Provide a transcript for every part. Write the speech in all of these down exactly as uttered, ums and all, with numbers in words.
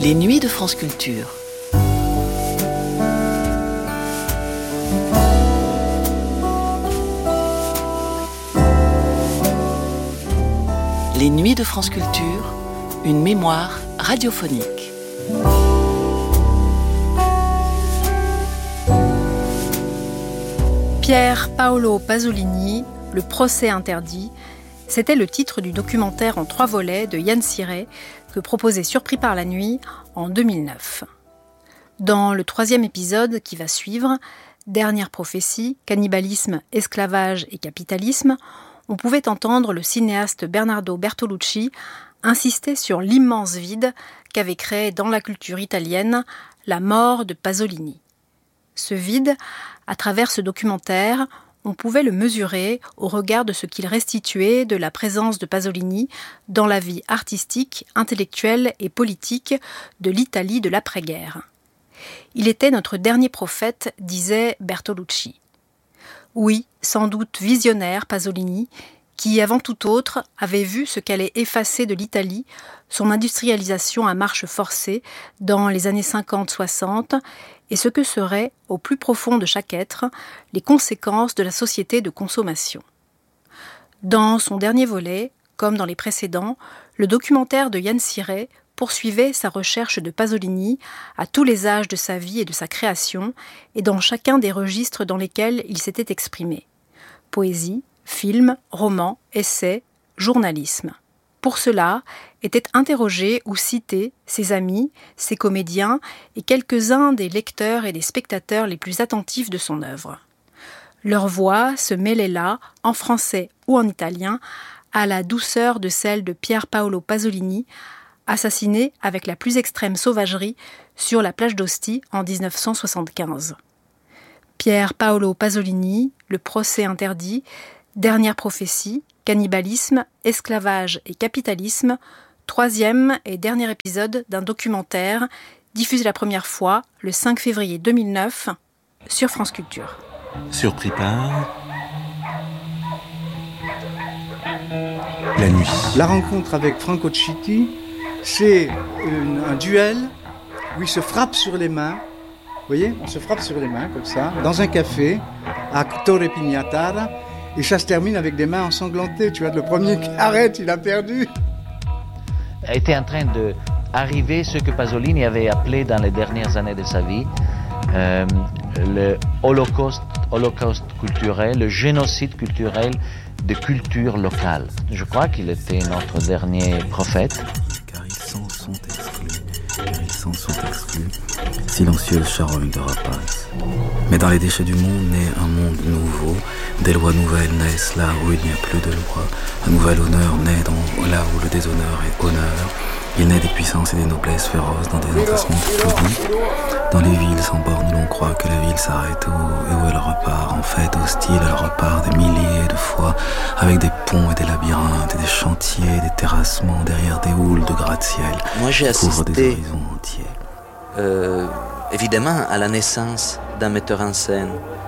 Les nuits de France Culture. Les nuits de France Culture, une mémoire radiophonique. Pier Paolo Pasolini, Le procès interdit, c'était le titre du documentaire en trois volets de Yann Siret que proposait Surpris par la nuit en deux mille neuf. Dans le troisième épisode qui va suivre, Dernière prophétie, cannibalisme, esclavage et capitalisme, on pouvait entendre le cinéaste Bernardo Bertolucci insister sur l'immense vide qu'avait créé dans la culture italienne la mort de Pasolini. Ce vide, à travers ce documentaire, on pouvait le mesurer au regard de ce qu'il restituait de la présence de Pasolini dans la vie artistique, intellectuelle et politique de l'Italie de l'après-guerre. Il était notre dernier prophète, disait Bertolucci. Oui, sans doute visionnaire Pasolini, qui, avant tout autre, avait vu ce qu'allait effacer de l'Italie son industrialisation à marche forcée dans les années cinquante soixante et ce que seraient, au plus profond de chaque être, les conséquences de la société de consommation. Dans son dernier volet, comme dans les précédents, le documentaire de Yann Siret poursuivait sa recherche de Pasolini à tous les âges de sa vie et de sa création et dans chacun des registres dans lesquels il s'était exprimé. Poésie, film, roman, essai, journalisme. Pour cela, étaient interrogés ou cités ses amis, ses comédiens et quelques-uns des lecteurs et des spectateurs les plus attentifs de son œuvre. Leur voix se mêlait là, en français ou en italien, à la douceur de celle de Pier Paolo Pasolini, assassiné avec la plus extrême sauvagerie sur la plage d'Ostie en dix-neuf cent soixante-quinze. Pier Paolo Pasolini, Le procès interdit, Dernière prophétie, cannibalisme, esclavage et capitalisme, troisième et dernier épisode d'un documentaire diffusé la première fois le cinq février deux mille neuf sur France Culture. Surpris par la nuit. La rencontre avec Franco Citti, c'est une, un duel où il se frappe sur les mains. Vous voyez, on se frappe sur les mains comme ça, dans un café à Torre Pignatara. Et ça se termine avec des mains ensanglantées. Tu vois, le premier qui arrête, il a perdu. Il était en train d'arriver ce que Pasolini avait appelé dans les dernières années de sa vie euh, le holocauste, holocauste culturel, le génocide culturel de culture locale. Je crois qu'il était notre dernier prophète. Car ils s'en sont exclus, car ils s'en sont exclus, silencieuse charogne de rapaces. Mais dans les déchets du monde naît un monde nouveau. Des lois nouvelles naissent là où il n'y a plus de loi. Un nouvel honneur naît dans, là où le déshonneur est honneur. Il naît des puissances et des noblesses féroces dans des entassements pudiques. Dans les villes sans bornes, l'on croit que la ville s'arrête où, et où elle repart. En fait, hostile, elle repart des milliers de fois, avec des ponts et des labyrinthes, et des chantiers, et des terrassements derrière des houles de gratte-ciel. Moi, j'ai assisté, des horizons entiers. Euh, évidemment, à la naissance d'un metteur en scène.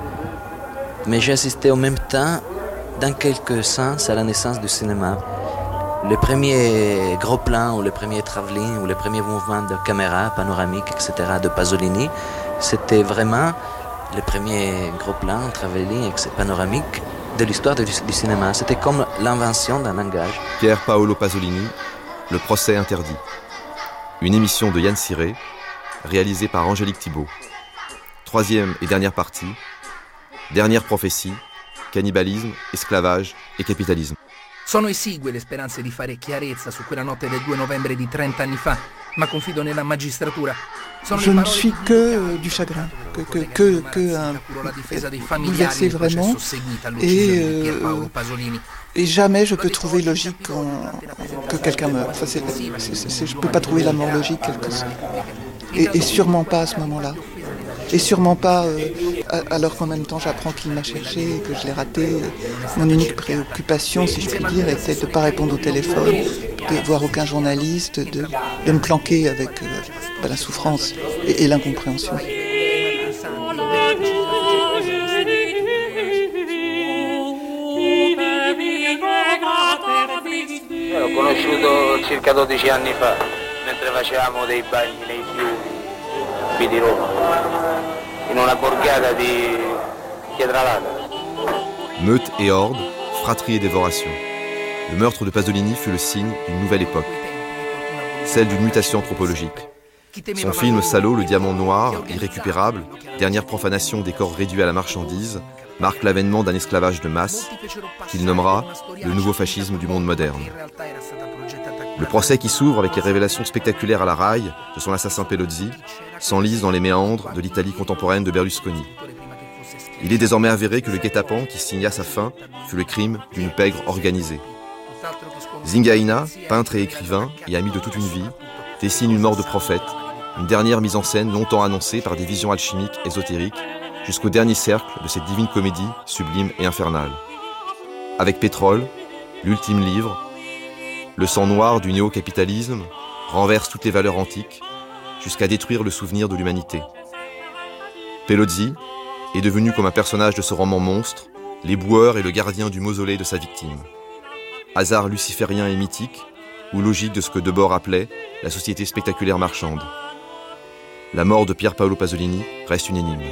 Mais j'ai assisté en même temps, dans quelque sens, à la naissance du cinéma. Les premiers gros plans, ou les premiers travelling, ou les premiers mouvements de caméra, panoramique, et cetera de Pasolini, c'était vraiment les premiers gros plans, travelling, panoramique de l'histoire du, du cinéma. C'était comme l'invention d'un langage. Pier Paolo Pasolini, Le procès interdit. Une émission de Yann Siret, réalisée par Angélique Thibault. Troisième et dernière partie. Dernière prophétie, cannibalisme, esclavage et capitalisme. Sono esigue le speranze di fare chiarezza su quella notte del due novembre di trenta anni fa, ma confido nella magistratura. Sono Je ne suis que euh, du chagrin, que, que, que, que un, bouleversé vraiment, et, euh, et jamais je peux trouver logique en, que quelqu'un meure. Enfin, c'est, c'est, c'est, je ne peux pas trouver la mort logique, et, et sûrement pas à ce moment-là. Et sûrement pas euh, alors qu'en même temps j'apprends qu'il m'a cherché et que je l'ai raté. Mon unique préoccupation, si je puis dire, était de ne pas répondre au téléphone, de voir aucun journaliste, de, de me planquer avec euh, bah, la souffrance et, et l'incompréhension. L'ho conosciuto circa dodici anni fa. mentre facevamo dei bagni nei fiumi qui di Roma, in una borgata di Pietralata. Meute et horde, fratrie et dévoration. Le meurtre de Pasolini fut le signe d'une nouvelle époque, celle d'une mutation anthropologique. Son film Salo, le diamant noir, irrécupérable, dernière profanation des corps réduits à la marchandise, marque l'avènement d'un esclavage de masse qu'il nommera le nouveau fascisme du monde moderne. Le procès qui s'ouvre avec les révélations spectaculaires à la raille de son assassin Pelozzi s'enlise dans les méandres de l'Italie contemporaine de Berlusconi. Il est désormais avéré que le guet-apens qui signa sa fin fut le crime d'une pègre organisée. Zingaina, peintre et écrivain, et ami de toute une vie, dessine une mort de prophète, une dernière mise en scène longtemps annoncée par des visions alchimiques ésotériques, jusqu'au dernier cercle de cette divine comédie sublime et infernale. Avec Pétrole, l'ultime livre, le sang noir du néo-capitalisme renverse toutes les valeurs antiques jusqu'à détruire le souvenir de l'humanité. Pelozzi est devenu comme un personnage de ce roman monstre, l'éboueur et le gardien du mausolée de sa victime. Hasard luciférien et mythique, ou logique de ce que Debord appelait la société spectaculaire marchande. La mort de Pier Paolo Pasolini reste une énigme.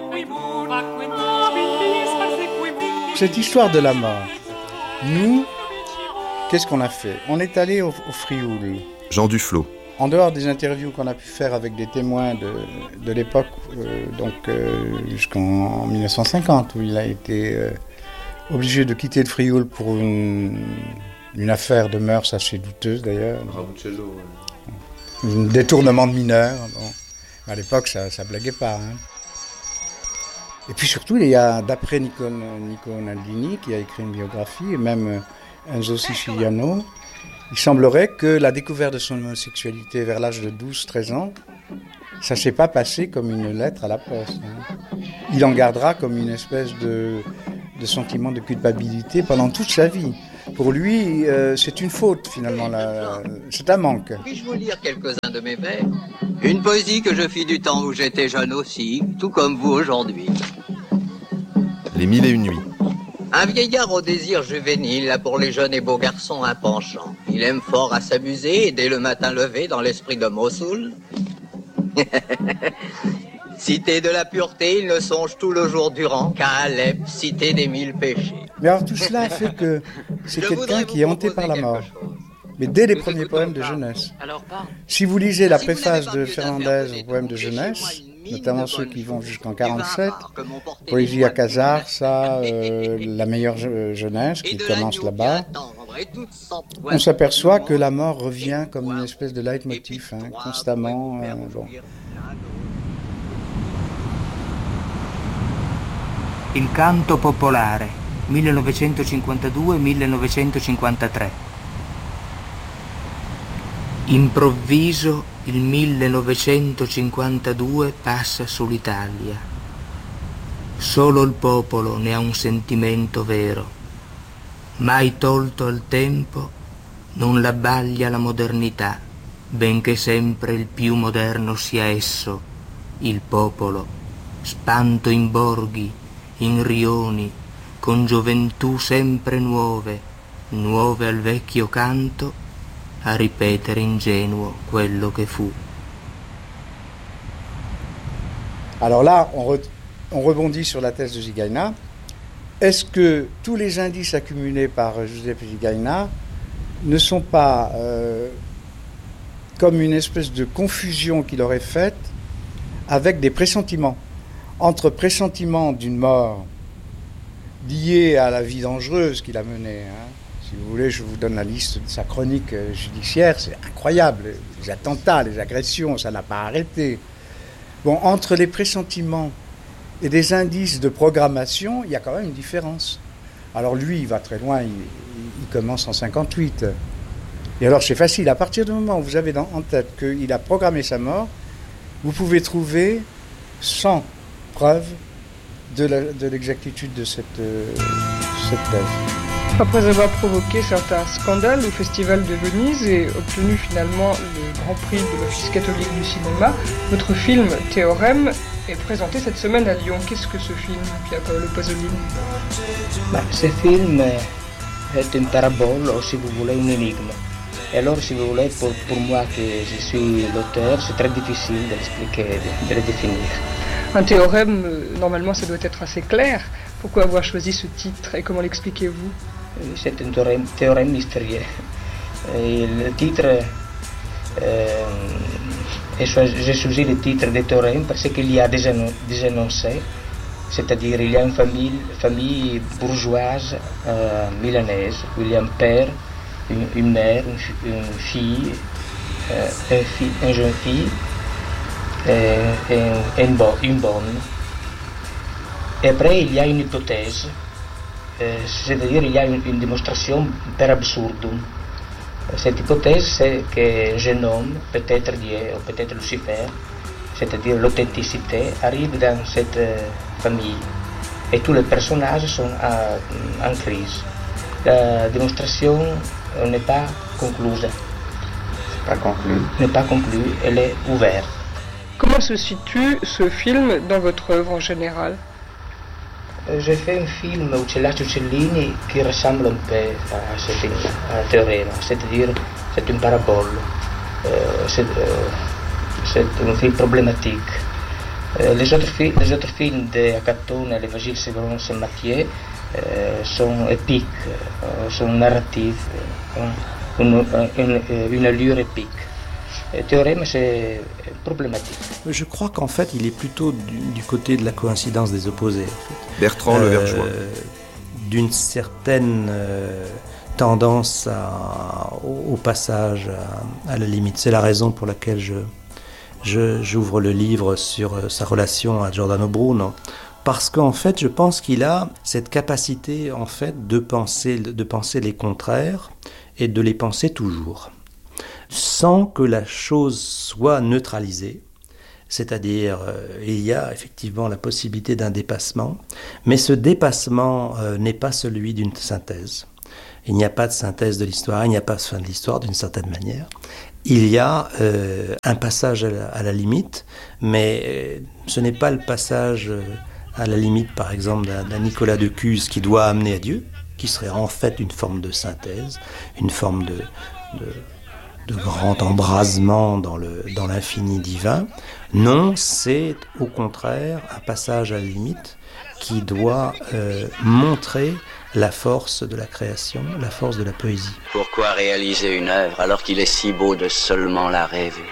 Cette histoire de la mort, nous, qu'est-ce qu'on a fait? On est allé au, au Frioul. Jean Duflo. En dehors des interviews qu'on a pu faire avec des témoins de, de l'époque, euh, donc euh, jusqu'en mille neuf cent cinquante, où il a été euh, obligé de quitter le Frioul pour une, une affaire de mœurs assez douteuse d'ailleurs. Ramucello, ouais. Un détournement de mineurs. Bon. À l'époque, ça ne blaguait pas. Hein. Et puis surtout, il y a, d'après Nico, Nico Naldini, qui a écrit une biographie, et même Enzo Siciliano, il semblerait que la découverte de son homosexualité vers l'âge de douze treize ans, ça ne s'est pas passé comme une lettre à la poste. Hein. Il en gardera comme une espèce de, de sentiment de culpabilité pendant toute sa vie. Pour lui, euh, c'est une faute finalement, la, c'est un manque. Puis-je vous lire quelques-uns de mes vers? Une poésie que je fis du temps où j'étais jeune aussi, tout comme vous aujourd'hui. Les mille et une nuits. Un vieillard au désir juvénile a pour les jeunes et beaux garçons un penchant. Il aime fort à s'amuser et dès le matin levé dans l'esprit de Mossoul. Cité de la pureté, il ne songe tout le jour durant qu'à Alep, cité des mille péchés. Mais alors tout cela fait que c'est quelqu'un qui est hanté par la mort. Mais dès les premiers poèmes de jeunesse. Si vous lisez la préface de Fernandez aux poèmes de jeunesse, notamment ceux qui vont jusqu'en quarante-sept, Poésie à Casar, ça, euh, La meilleure jeunesse, qui commence là-bas, on s'aperçoit que la mort revient comme une espèce de leitmotiv, hein, constamment. Euh, bon. Il canto popolare, millenovecentocinquantadue millenovecentocinquantatré. Improvviso il millenovecentocinquantadue passa sull'Italia. Solo il popolo ne ha un sentimento vero. Mai tolto al tempo, non l'abbaglia la modernità, benché sempre il più moderno sia esso, il popolo, spanto in borghi, in rioni, con gioventù sempre nuove, nuove al vecchio canto, a ripetere ingenuo quello che fu. Alors là, on, re, on rebondit sur la thèse de Zigaina. Est-ce que tous les indices accumulés par Giuseppe Zigaina ne sont pas euh, comme une espèce de confusion qu'il aurait faite avec des pressentiments, entre pressentiments d'une mort liée à la vie dangereuse qu'il a menée, hein. Si vous voulez, je vous donne la liste de sa chronique judiciaire, c'est incroyable. Les attentats, les agressions, ça n'a pas arrêté. Bon, entre les pressentiments et des indices de programmation, il y a quand même une différence. Alors lui, il va très loin, il, il commence en cinquante-huit. Et alors c'est facile, à partir du moment où vous avez dans, en tête qu'il a programmé sa mort, vous pouvez trouver sans preuve de, la, de l'exactitude de cette, euh, cette thèse. Après avoir provoqué certains scandales au Festival de Venise et obtenu finalement le Grand Prix de l'Office catholique du cinéma, votre film Théorème est présenté cette semaine à Lyon. Qu'est-ce que ce film, Pier Paolo Pasolini? Bah, ce film est une parabole, ou si vous voulez, un énigme. Et alors, si vous voulez, pour, pour moi, que je suis l'auteur, c'est très difficile de l'expliquer, de, de le définir. Un théorème, normalement, ça doit être assez clair. Pourquoi avoir choisi ce titre et comment l'expliquez-vous? C'est un théorème, théorème mystérieux. Et le titre, euh, j'ai choisi le titre des théorèmes parce qu'il y a des, énon, des énoncés, c'est-à-dire il y a une famille, famille bourgeoise euh, milanaise où il y a un père, une, une mère, une, une fille, euh, un fi, une jeune fille et, et une, une bonne. Et après il y a une hypothèse, euh, c'est-à-dire il y a une, une démonstration per absurdum. Cette hypothèse, c'est qu'un jeune homme, peut-être Dieu ou peut-être Lucifer, c'est-à-dire l'authenticité, arrive dans cette euh, famille et tous les personnages sont à, en crise. La démonstration n'est pas concluse. Pas conclue. N'est pas conclue, elle est ouverte. Comment se situe ce film dans votre œuvre en général? J'ai fait un film Uccellacci Uccellini qui ressemble un peu à ce film, à Théorème, c'est-à-dire c'est une parabole, euh, c'est, euh, c'est un film problématique. Euh, les, autres fi- les autres films de Acatone, l'Évangile selon Saint Matthieu euh, sont épiques, euh, sont narratifs, ont une, une, une allure épique. Le théorème, c'est problématique. Je crois qu'en fait, il est plutôt du, du côté de la coïncidence des opposés. En fait. Bertrand euh, Le Vergeois. D'une certaine euh, tendance à, au, au passage à, à la limite. C'est la raison pour laquelle je, je, j'ouvre le livre sur sa relation à Giordano Bruno. Parce qu'en fait, je pense qu'il a cette capacité en fait, de penser, de penser les contraires et de les penser toujours, sans que la chose soit neutralisée, c'est-à-dire euh, il y a effectivement la possibilité d'un dépassement, mais ce dépassement euh, n'est pas celui d'une synthèse. Il n'y a pas de synthèse de l'histoire, il n'y a pas de fin de l'histoire d'une certaine manière. Il y a euh, un passage à la, à la limite, mais euh, ce n'est pas le passage euh, à la limite, par exemple, d'un, d'un Nicolas de Cuse qui doit amener à Dieu, qui serait en fait une forme de synthèse, une forme de... de de grand embrasement dans, le, dans l'infini divin. Non, c'est au contraire un passage à la limite qui doit euh, montrer la force de la création, la force de la poésie. Pourquoi réaliser une œuvre alors qu'il est si beau de seulement la rêver?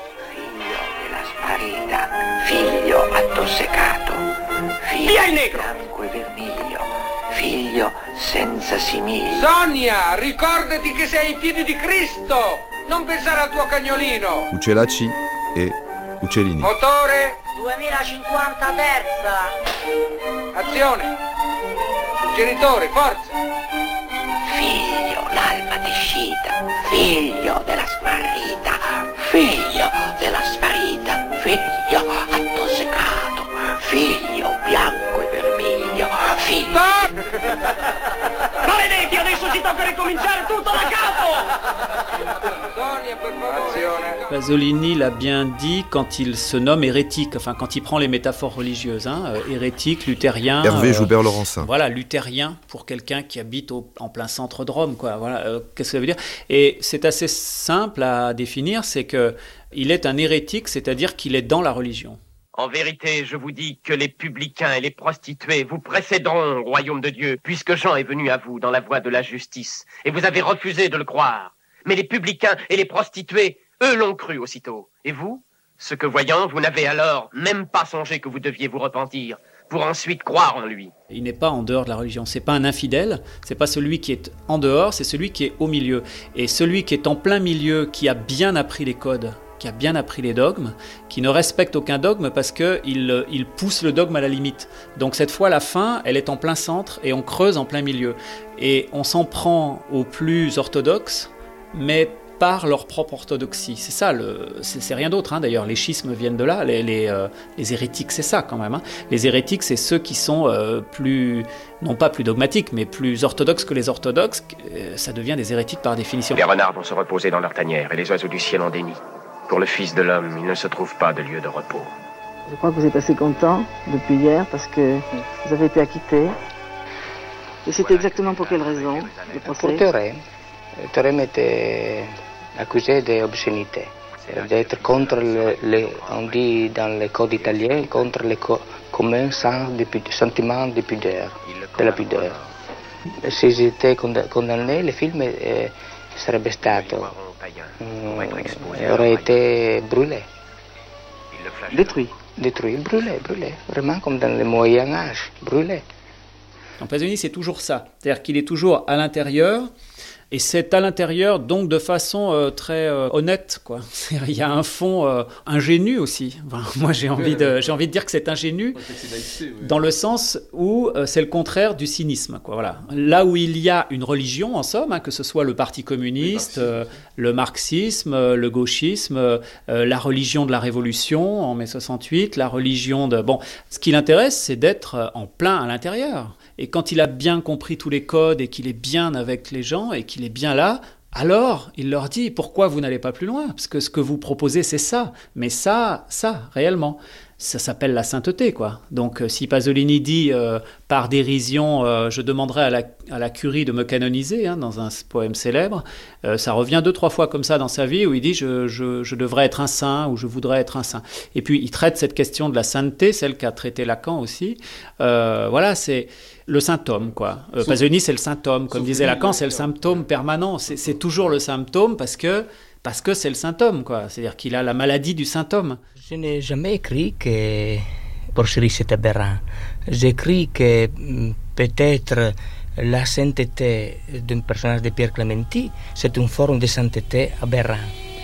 Figlio attosecato, figlio bianco e vermiglio, figlio senza simili. Sonia, ricordati che sei ai piedi di Cristo! Non pensare al tuo cagnolino! Uccellacci e Uccellini. Motore! duemilacinquanta terza! Azione! Genitore, forza! Figlio, l'alba discita, figlio della smarrita, figlio della sparita, figlio attosecato, figlio bianco e vermiglio, figlio... Maledetti, adesso ci tocca ricominciare tutto da capo! Pasolini l'a bien dit quand il se nomme hérétique, enfin quand il prend les métaphores religieuses, hein, euh, hérétique, luthérien. Hervé euh, Joubert-Laurencin. Voilà, luthérien pour quelqu'un qui habite au, en plein centre de Rome, quoi. Voilà, euh, qu'est-ce que ça veut dire? Et c'est assez simple à définir, c'est que il est un hérétique, c'est-à-dire qu'il est dans la religion. En vérité, je vous dis que les publicains et les prostituées vous précéderont au royaume de Dieu, puisque Jean est venu à vous dans la voie de la justice, et vous avez refusé de le croire. Mais les publicains et les prostituées, eux l'ont cru aussitôt. Et vous, ce que voyant, vous n'avez alors même pas songé que vous deviez vous repentir, pour ensuite croire en lui. Il n'est pas en dehors de la religion, c'est pas un infidèle, c'est pas celui qui est en dehors, c'est celui qui est au milieu. Et celui qui est en plein milieu, qui a bien appris les codes, qui a bien appris les dogmes, qui ne respecte aucun dogme parce qu'il il pousse le dogme à la limite. Donc cette fois, la fin, elle est en plein centre et on creuse en plein milieu. Et on s'en prend aux plus orthodoxes, mais par leur propre orthodoxie. C'est ça, le, c'est, c'est rien d'autre, hein, d'ailleurs. Les schismes viennent de là, les, les, euh, les hérétiques, c'est ça quand même. Hein. Les hérétiques, c'est ceux qui sont euh, plus, non pas plus dogmatiques, mais plus orthodoxes que les orthodoxes. Euh, ça devient des hérétiques par définition. Les renards vont se reposer dans leur tanière et les oiseaux du ciel en déni. Pour le Fils de l'homme, il ne se trouve pas de lieu de repos. Je crois que vous êtes assez content depuis hier parce que vous avez été acquitté. Et c'était exactement pour quelle raison, le procès? Pour Théorème. Théorème était accusé d'obscénité, d'être contre, le, le, on dit dans le code italien, contre le co- commun sens de, sentiment de pudeur, de la pudeur. Si j'étais condamné, le film eh, sarebbe stato, mm, aurait été brûlé, détruit, détruit, brûlé, brûlé, vraiment comme dans le Moyen Âge, brûlé. Donc Pasolini, c'est toujours ça, c'est-à-dire qu'il est toujours à l'intérieur, et c'est à l'intérieur donc de façon euh, très euh, honnête, quoi. Il y a un fond euh, ingénu aussi. Enfin, moi, j'ai envie de, j'ai envie de dire que c'est ingénu, dans le sens où euh, c'est le contraire du cynisme, quoi. Voilà. Là où il y a une religion, en somme, hein, que ce soit le Parti communiste, euh, le marxisme, euh, le gauchisme, euh, la religion de la Révolution en mai soixante-huit, la religion de... Bon, ce qui l'intéresse, c'est d'être en plein à l'intérieur. Et quand il a bien compris tous les codes et qu'il est bien avec les gens et qu'il est bien là, alors il leur dit pourquoi vous n'allez pas plus loin, parce que ce que vous proposez c'est ça, mais ça, ça réellement, ça s'appelle la sainteté, quoi. Donc euh, si Pasolini dit euh, par dérision euh, je demanderai à la, à la curie de me canoniser, hein, dans un poème célèbre, euh, ça revient deux trois fois comme ça dans sa vie où il dit je, je, je devrais être un saint ou je voudrais être un saint. Et puis il traite cette question de la sainteté, celle qu'a traité Lacan aussi. Euh, voilà, c'est le symptôme, quoi. Euh, Pasolini, c'est le symptôme. Comme disait Lacan, c'est le symptôme permanent. C'est, c'est toujours le symptôme parce que, parce que c'est le symptôme, quoi. C'est-à-dire qu'il a la maladie du symptôme. Je n'ai jamais écrit que Porcherie c'est aberrant. J'écris que peut-être la sainteté d'un personnage de Pierre Clementi, c'est une forme de sainteté aberrante.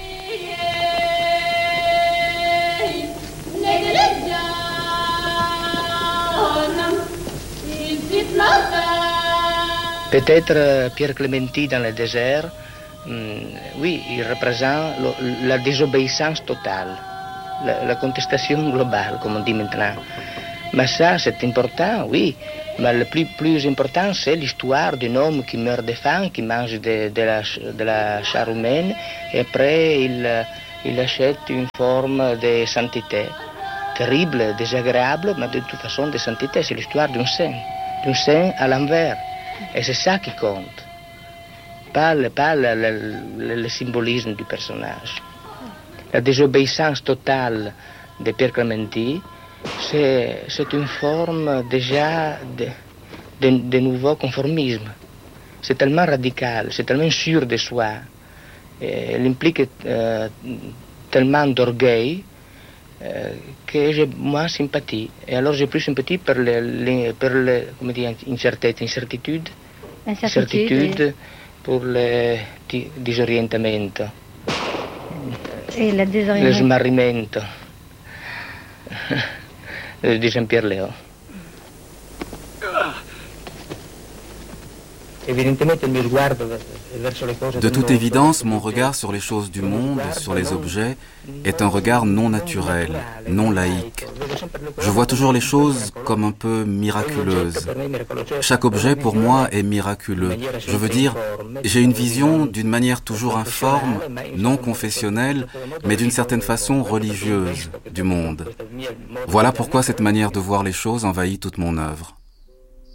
Peut-être Pierre Clementi dans le désert, hum, oui, il représente le, la désobéissance totale, la, la contestation globale, comme on dit maintenant. Mais ça, c'est important, oui. Mais le plus, plus important, c'est l'histoire d'un homme qui meurt de faim, qui mange de, de, la, de la chair humaine, et après il, il achète une forme de sainteté, terrible, désagréable, mais de toute façon de sainteté. C'est l'histoire d'un saint, d'un saint à l'envers. Et c'est ça qui compte, pas le, pas le, le, le symbolisme du personnage. La désobéissance totale de Pierre Clementi, c'est, c'est une forme déjà de, de, de nouveau conformisme. C'est tellement radical, c'est tellement sûr de soi, et elle implique euh, tellement d'orgueil euh, que j'ai moins sympathie. Et alors j'ai plus sympathie pour le, le, pour le comment dire, incertitude, incertitude, incertitude pour le di, disorientamento. E la disorientamento. Lo smarrimento di Jean-Pierre Léaud. De toute évidence, mon regard sur les choses du monde, sur les objets, est un regard non naturel, non laïque. Je vois toujours les choses comme un peu miraculeuses. Chaque objet, pour moi, est miraculeux. Je veux dire, j'ai une vision d'une manière toujours informe, non confessionnelle, mais d'une certaine façon religieuse du monde. Voilà pourquoi cette manière de voir les choses envahit toute mon œuvre.